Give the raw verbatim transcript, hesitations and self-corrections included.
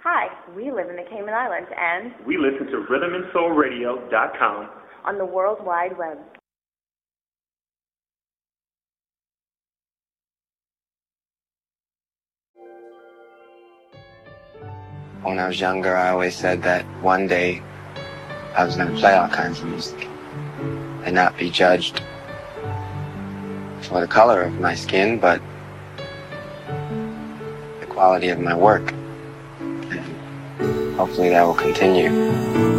Hi, we live in the Cayman Islands and we listen to rhythm and soul radio dot com on the World Wide Web. When I was younger, I always said that one day I was going to play all kinds of music and not be judged for the color of my skin, but the quality of my work. And hopefully that will continue.